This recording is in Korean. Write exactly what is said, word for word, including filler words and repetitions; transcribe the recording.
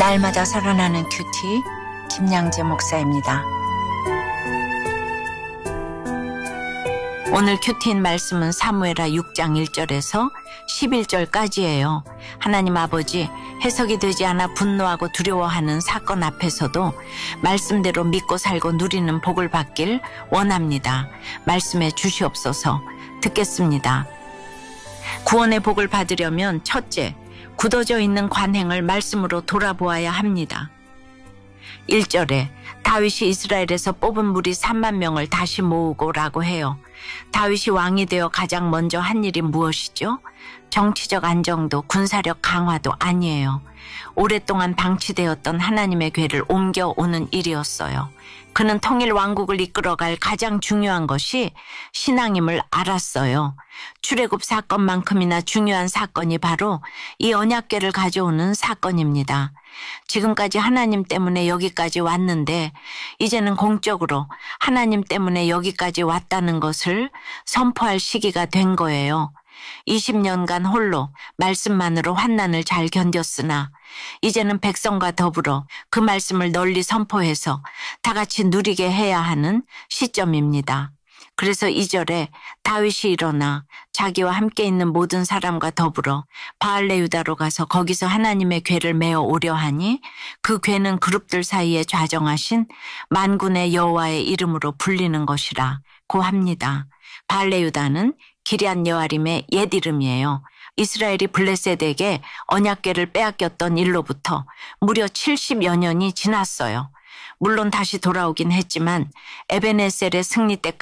날마다 살아나는 큐티 김양재 목사입니다. 오늘 큐티인 말씀은 사무엘하 육 장 일 절에서 십일 절까지예요. 하나님 아버지, 해석이 되지 않아 분노하고 두려워하는 사건 앞에서도 말씀대로 믿고 살고 누리는 복을 받길 원합니다. 말씀해 주시옵소서. 듣겠습니다. 구원의 복을 받으려면 첫째, 굳어져 있는 관행을 말씀으로 돌아보아야 합니다. 일 절에 다윗이 이스라엘에서 뽑은 무리 삼만 명을 다시 모으고 라고 해요. 다윗이 왕이 되어 가장 먼저 한 일이 무엇이죠? 정치적 안정도 군사력 강화도 아니에요. 오랫동안 방치되었던 하나님의 궤를 옮겨오는 일이었어요. 그는 통일 왕국을 이끌어갈 가장 중요한 것이 신앙임을 알았어요. 출애굽 사건만큼이나 중요한 사건이 바로 이 언약궤를 가져오는 사건입니다. 지금까지 하나님 때문에 여기까지 왔는데 이제는 공적으로 하나님 때문에 여기까지 왔다는 것을 선포할 시기가 된 거예요. 이십 년간 홀로 말씀만으로 환난을 잘 견뎠으나 이제는 백성과 더불어 그 말씀을 널리 선포해서 다 같이 누리게 해야 하는 시점입니다. 그래서 이 절에 다윗이 일어나 자기와 함께 있는 모든 사람과 더불어 바알레유다로 가서 거기서 하나님의 궤를 메어 오려 하니 그 궤는 그룹들 사이에 좌정하신 만군의 여호와의 이름으로 불리는 것이라고 합니다. 바알레유다는 기럇 여아림의 옛 이름이에요. 이스라엘이 블레셋에게 언약궤를 빼앗겼던 일로부터 무려 칠십여 년이 지났어요. 물론 다시 돌아오긴 했지만 에벤에셀의 승리 때까지